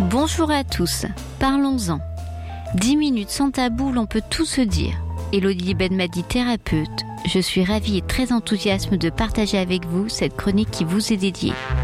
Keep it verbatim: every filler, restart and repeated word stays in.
Bonjour à tous, parlons-en. dix minutes sans tabou, l'on peut tout se dire. Élodie Benmadi, thérapeute, je suis ravie et très enthousiaste de partager avec vous cette chronique qui vous est dédiée.